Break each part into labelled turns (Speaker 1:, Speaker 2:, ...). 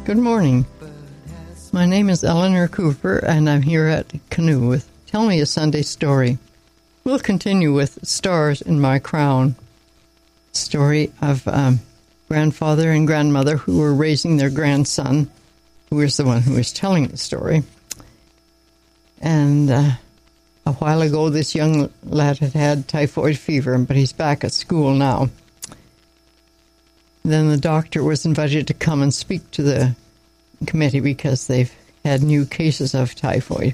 Speaker 1: Good morning. My name is Eleanor Cooper, and I'm here at Canoe with Tell Me a Sunday Story. We'll continue with Stars in My Crown, story of grandfather and grandmother who were raising their grandson, who was the one who was telling the story. And a while ago, this young lad had typhoid fever, but he's back at school now. Then the doctor was invited to come and speak to the committee because they've had new cases of typhoid.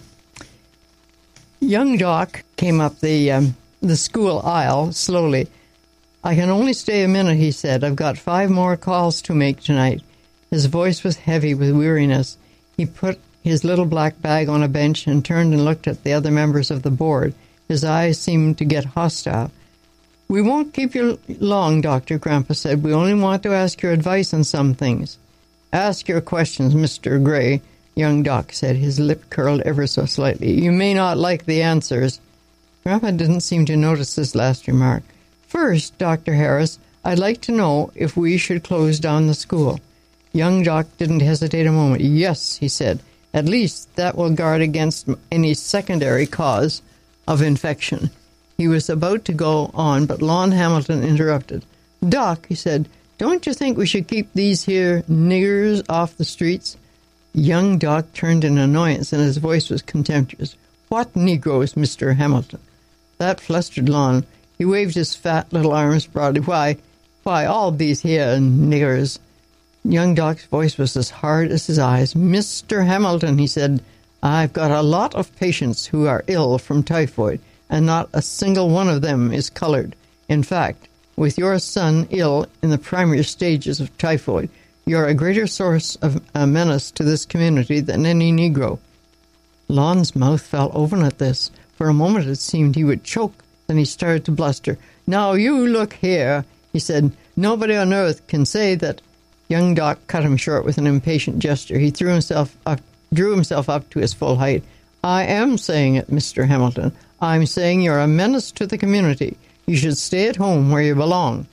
Speaker 1: Young Doc came up the school aisle slowly. "I can only stay a minute," he said. "I've got 5 more calls to make tonight." His voice was heavy with weariness. He put his little black bag on a bench and turned and looked at the other members of the board. His eyes seemed to get hostile. "We won't keep you long, Doctor," Grandpa said. "We only want to ask your advice on some things." "Ask your questions, Mr. Gray," young Doc said, his lip curled ever so slightly. "You may not like the answers." Grandpa didn't seem to notice this last remark. "First, Dr. Harris, I'd like to know if we should close down the school." Young Doc didn't hesitate a moment. "Yes," he said. "At least that will guard against any secondary cause of infection." He was about to go on, but Lon Hamilton interrupted. "Doc," he said, "don't you think we should keep these here niggers off the streets?" Young Doc turned in annoyance, and his voice was contemptuous. "What Negroes, Mr. Hamilton?" That flustered Lon. He waved his fat little arms broadly. Why, all these here niggers." Young Doc's voice was as hard as his eyes. "Mr. Hamilton," he said, "I've got a lot of patients who are ill from typhoid, and not a single one of them is colored. In fact, with your son ill in the primary stages of typhoid, you're a greater source of a menace to this community than any Negro." Lon's mouth fell open at this. For a moment it seemed he would choke. Then he started to bluster. "Now you look here," he said. "Nobody on earth can say that." Young Doc cut him short with an impatient gesture. He drew himself up to his full height. "I am saying it, Mr. Hamilton. I'm saying you're a menace to the community. You should stay at home where you belong."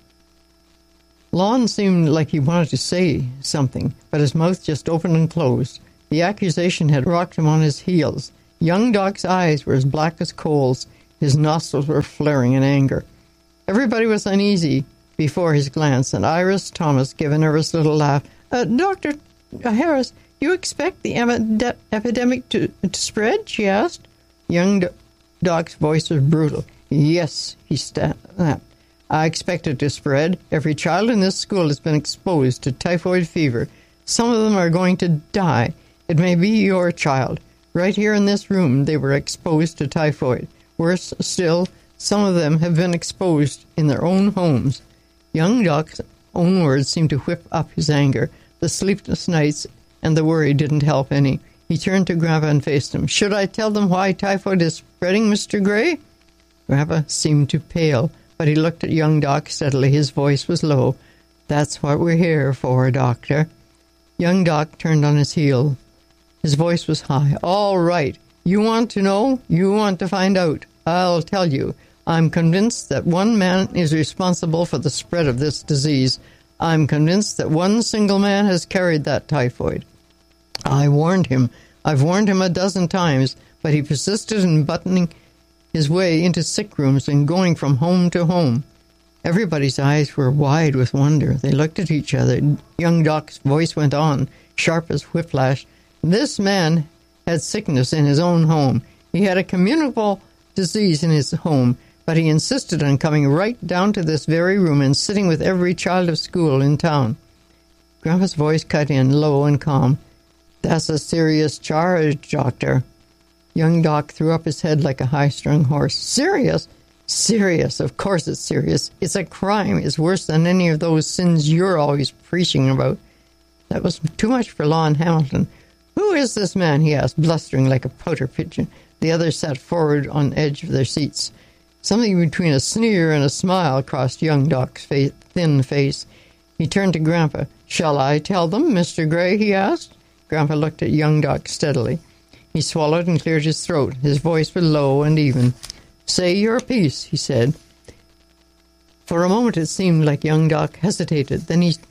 Speaker 1: Lon seemed like he wanted to say something, but his mouth just opened and closed. The accusation had rocked him on his heels. Young Doc's eyes were as black as coals. His nostrils were flaring in anger. Everybody was uneasy before his glance, and Iris Thomas gave a nervous little laugh. "Dr. Harris, do you expect the epidemic to spread?" she asked. Young Doc's voice was brutal. "Yes," he snapped. "I expect it to spread. Every child in this school has been exposed to typhoid fever. Some of them are going to die. It may be your child. Right here in this room, they were exposed to typhoid. Worse still, some of them have been exposed in their own homes." Young Doc's own words seemed to whip up his anger. The sleepless nights and the worry didn't help any. He turned to Grandpa and faced him. "Should I tell them why typhoid is spreading, Mr. Gray?" Grandpa seemed to pale, but he looked at young Doc steadily. His voice was low. "That's what we're here for, Doctor." Young Doc turned on his heel. His voice was high. "All right. You want to know? You want to find out? I'll tell you. I'm convinced that one man is responsible for the spread of this disease. I'm convinced that one single man has carried that typhoid. I warned him. I've warned him a dozen times, but he persisted in buttoning his way into sick rooms and going from home to home." Everybody's eyes were wide with wonder. They looked at each other. Young Doc's voice went on, sharp as whiplash. "This man had sickness in his own home. He had a communicable disease in his home, but he insisted on coming right down to this very room and sitting with every child of school in town." Grandpa's voice cut in, low and calm. "That's a serious charge, Doctor." Young Doc threw up his head like a high-strung horse. "Serious? Serious. Of course it's serious. It's a crime. It's worse than any of those sins you're always preaching about." That was too much for Lon Hamilton. "Who is this man?" he asked, blustering like a pouter pigeon. The others sat forward on the edge of their seats. Something between a sneer and a smile crossed young Doc's thin face. He turned to Grandpa. "Shall I tell them, Mr. Gray?" he asked. Grandpa looked at young Doc steadily. He swallowed and cleared his throat. His voice was low and even. "Say your piece," he said. For a moment it seemed like young Doc hesitated. Then he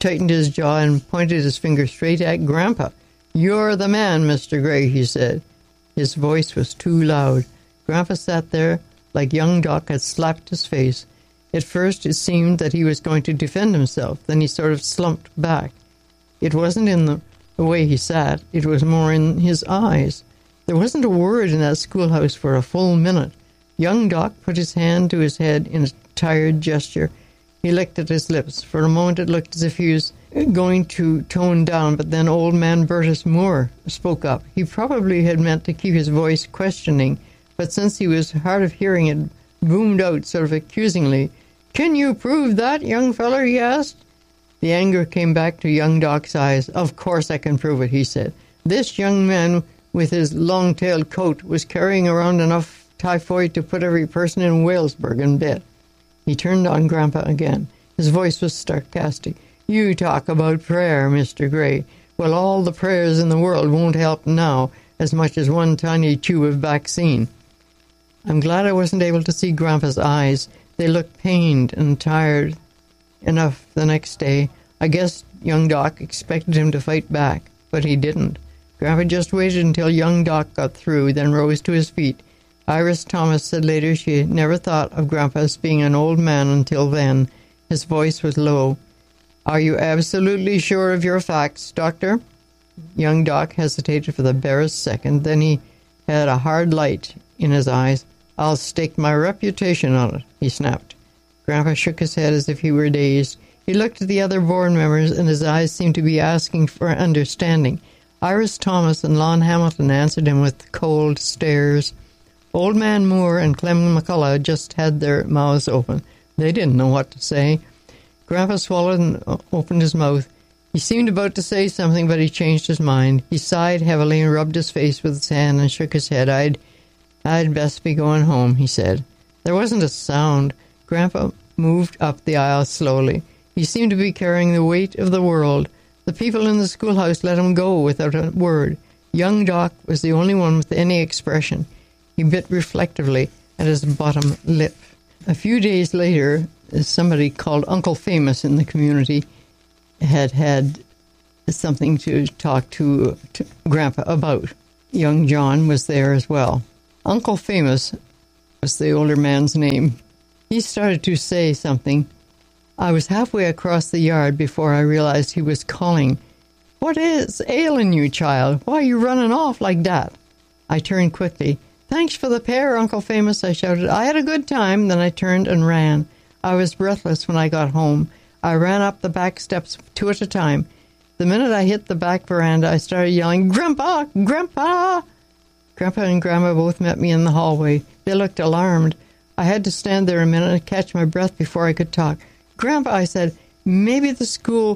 Speaker 1: tightened his jaw and pointed his finger straight at Grandpa. "You're the man, Mr. Gray," he said. His voice was too loud. Grandpa sat there like young Doc had slapped his face. At first it seemed that he was going to defend himself. Then he sort of slumped back. It wasn't in the way he sat. It was more in his eyes. There wasn't a word in that schoolhouse for a full minute. Young Doc put his hand to his head in a tired gesture. He licked at his lips. For a moment it looked as if he was going to tone down, but then old man Bertus Moore spoke up. He probably had meant to keep his voice questioning, but since he was hard of hearing, it boomed out sort of accusingly. "Can you prove that, young feller?" he asked. The anger came back to young Doc's eyes. "Of course I can prove it," he said. "This young man with his long-tailed coat was carrying around enough typhoid to put every person in Walesburg in bed." He turned on Grandpa again. His voice was sarcastic. "You talk about prayer, Mr. Gray. Well, all the prayers in the world won't help now as much as one tiny tube of vaccine." I'm glad I wasn't able to see Grandpa's eyes. They looked pained and tired enough the next day. I guess young Doc expected him to fight back, but he didn't. Grandpa just waited until young Doc got through, then rose to his feet. Iris Thomas said later she had never thought of Grandpa as being an old man until then. His voice was low. "Are you absolutely sure of your facts, Doctor?" Young Doc hesitated for the barest second. Then he had a hard light in his eyes. "I'll stake my reputation on it," he snapped. Grandpa shook his head as if he were dazed. He looked at the other board members, and his eyes seemed to be asking for understanding. Iris Thomas and Lon Hamilton answered him with cold stares. Old man Moore and Clem McCullough just had their mouths open. They didn't know what to say. Grandpa swallowed and opened his mouth. He seemed about to say something, but he changed his mind. He sighed heavily and rubbed his face with his hand and shook his head. I'd best be going home," he said. There wasn't a sound. Grandpa moved up the aisle slowly. He seemed to be carrying the weight of the world. The people in the schoolhouse let him go without a word. Young Doc was the only one with any expression. He bit reflectively at his bottom lip. A few days later, somebody called Uncle Famous in the community had something to talk to Grandpa about. Young John was there as well. Uncle Famous was the older man's name. He started to say something. I was halfway across the yard before I realized he was calling. "What is ailing you, child? Why are you running off like that?" I turned quickly. "Thanks for the pear, Uncle Famous," I shouted. "I had a good time." Then I turned and ran. I was breathless when I got home. I ran up the back steps 2 at a time. The minute I hit the back veranda, I started yelling, "Grandpa! Grandpa!" Grandpa and Grandma both met me in the hallway. They looked alarmed. I had to stand there a minute and catch my breath before I could talk. "Grandpa," I said, "maybe the school,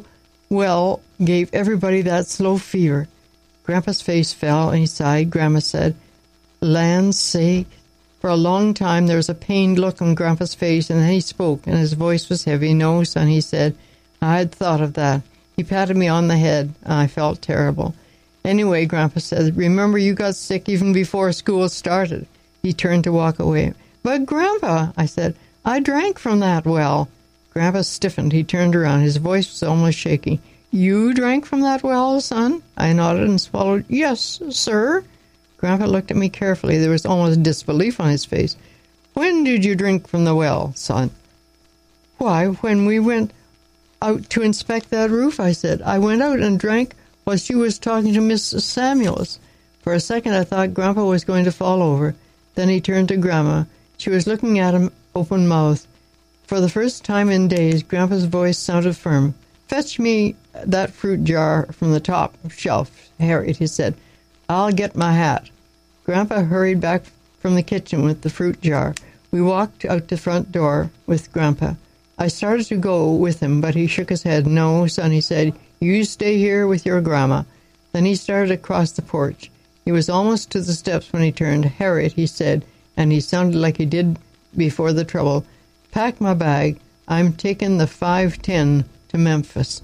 Speaker 1: gave everybody that slow fever." Grandpa's face fell and he sighed. Grandma said, "Land's sake." For a long time there was a pained look on Grandpa's face, and then he spoke, and his voice was heavy. "No, son," he said, "I'd thought of that." He patted me on the head, and I felt terrible. "Anyway," Grandpa said, "remember you got sick even before school started." He turned to walk away. "But, Grandpa," I said, "I drank from that well." Grandpa stiffened. He turned around. His voice was almost shaking. "You drank from that well, son?" I nodded and swallowed. "Yes, sir." Grandpa looked at me carefully. There was almost disbelief on his face. "When did you drink from the well, son?" "Why, when we went out to inspect that roof," I said. "I went out and drank while she was talking to Miss Samuels." For a second I thought Grandpa was going to fall over. Then he turned to Grandma. She was looking at him open-mouthed. For the first time in days, Grandpa's voice sounded firm. "Fetch me that fruit jar from the top shelf, Harriet," he said. "I'll get my hat." Grandpa hurried back from the kitchen with the fruit jar. We walked out the front door with Grandpa. I started to go with him, but he shook his head. "No, son," he said. "You stay here with your grandma." Then he started across the porch. He was almost to the steps when he turned. "Harriet," he said, and he sounded like he did before the trouble, "pack my bag. I'm taking the 5:10 to Memphis."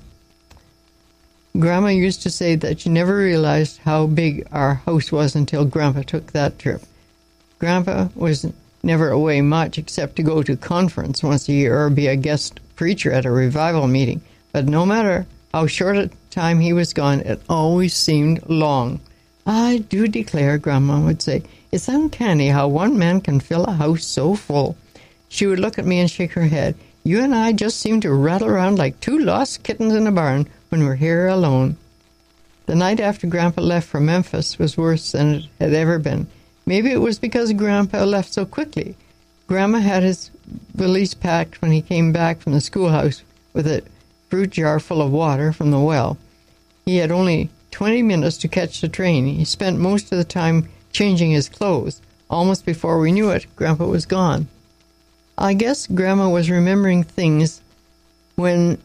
Speaker 1: Grandma used to say that she never realized how big our house was until Grandpa took that trip. Grandpa was never away much except to go to conference once a year or be a guest preacher at a revival meeting. But no matter how short a time he was gone. It always seemed long. I do declare, Grandma would say, it's uncanny how one man can fill a house so full. She would look at me and shake her head. You and I just seem to rattle around like two lost kittens in a barn when we're here alone. The night after Grandpa left for Memphis was worse than it had ever been. Maybe it was because Grandpa left so quickly. Grandma had his valise packed when he came back from the schoolhouse with a fruit jar full of water from the well. He had only 20 minutes to catch the train. He spent most of the time changing his clothes. Almost before we knew it, Grandpa was gone. I guess Grandma was remembering things when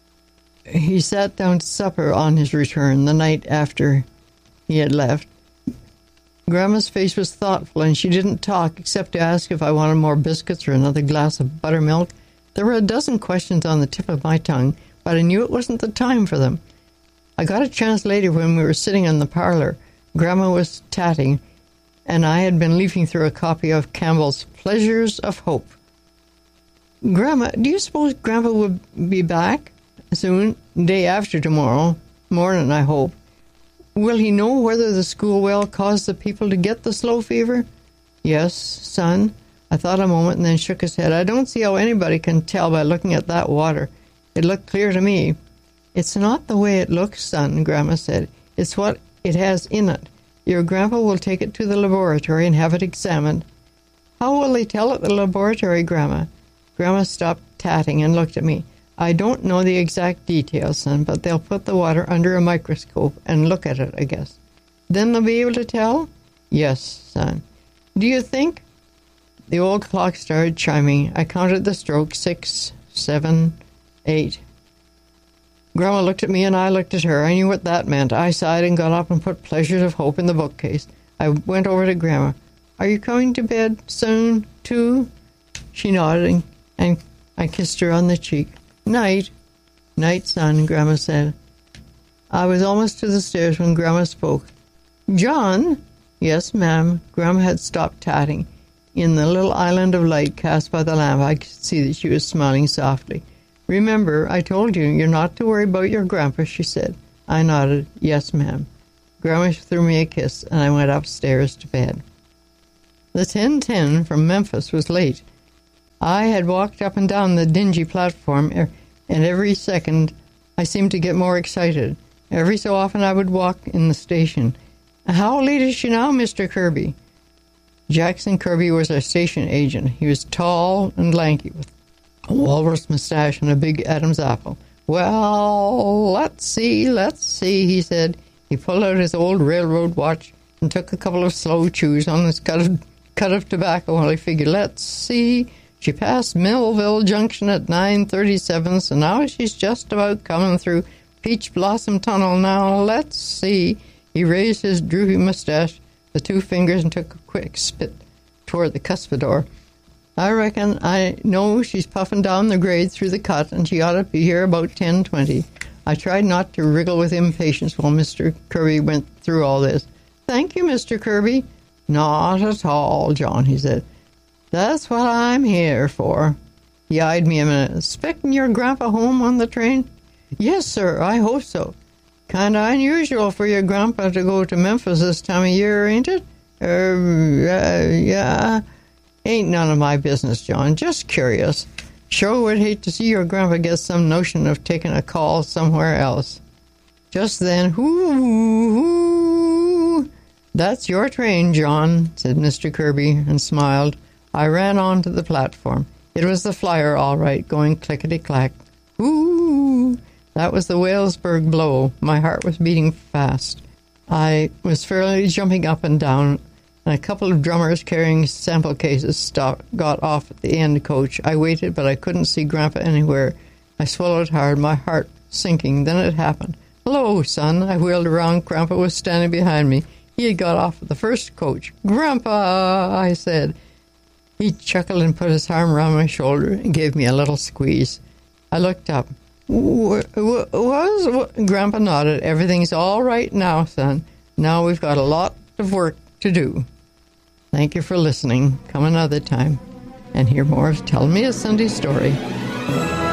Speaker 1: he sat down to supper on his return the night after he had left. Grandma's face was thoughtful, and she didn't talk except to ask if I wanted more biscuits or another glass of buttermilk. There were a dozen questions on the tip of my tongue, but I knew it wasn't the time for them. I got a chance later when we were sitting in the parlor. Grandma was tatting, and I had been leafing through a copy of Campbell's Pleasures of Hope. Grandma, do you suppose Grandpa will be back soon? Day after tomorrow morning, I hope. Will he know whether the school well caused the people to get the slow fever? Yes, son. I thought a moment and then shook his head. I don't see how anybody can tell by looking at that water. It looked clear to me. It's not the way it looks, son, Grandma said. It's what it has in it. Your grandpa will take it to the laboratory and have it examined. How will they tell at the laboratory, Grandma? Grandma stopped tatting and looked at me. I don't know the exact details, son, but they'll put the water under a microscope and look at it, I guess. Then they'll be able to tell? Yes, son. Do you think? The old clock started chiming. I counted the strokes, 6, 7, 8. Grandma looked at me and I looked at her. I knew what that meant. I sighed and got up and put Pleasures of Hope in the bookcase. I went over to Grandma. Are you coming to bed soon, too? She nodded and I kissed her on the cheek. Night. Night, son, Grandma said. I was almost to the stairs when Grandma spoke. John? Yes, ma'am. Grandma had stopped tatting. In the little island of light cast by the lamp, I could see that she was smiling softly. Remember, I told you, you're not to worry about your grandpa, she said. I nodded. Yes, ma'am. Grandma threw me a kiss, and I went upstairs to bed. The 10:10 from Memphis was late. I had walked up and down the dingy platform, and every second I seemed to get more excited. Every so often I would walk in the station. How late is she now, Mr. Kirby? Jackson Kirby was our station agent. He was tall and lanky, with a walrus mustache and a big Adam's apple. Well, let's see, he said. He pulled out his old railroad watch and took a couple of slow chews on his cut of tobacco while he figured, let's see. She passed Millville Junction at 9:37, so now she's just about coming through Peach Blossom Tunnel. Now, let's see. He raised his droopy mustache, the two fingers, and took a quick spit toward the cuspidor. I reckon I know she's puffing down the grade through the cut, and she ought to be here about 10:20. I tried not to wriggle with impatience while Mr. Kirby went through all this. Thank you, Mr. Kirby. Not at all, John, he said. That's what I'm here for. He eyed me a minute. Expecting your grandpa home on the train? Yes, sir, I hope so. Kinda unusual for your grandpa to go to Memphis this time of year, ain't it? Yeah. Ain't none of my business, John. Just curious. Sure would hate to see your grandpa get some notion of taking a call somewhere else. Just then, hoo, that's your train, John, said Mr. Kirby, and smiled. I ran on to the platform. It was the flyer, all right, going clickety-clack. Hoo! That was the Walesburg blow. My heart was beating fast. I was fairly jumping up and down, and a couple of drummers carrying sample cases got off at the end coach. I waited, but I couldn't see Grandpa anywhere. I swallowed hard, my heart sinking. Then it happened. Hello, son. I wheeled around. Grandpa was standing behind me. He had got off at the first coach. Grandpa, I said. He chuckled and put his arm around my shoulder and gave me a little squeeze. I looked up. Grandpa nodded. Everything's all right now, son. Now we've got a lot of work to do. Thank you for listening. Come another time and hear more of Tell Me a Sunday Story.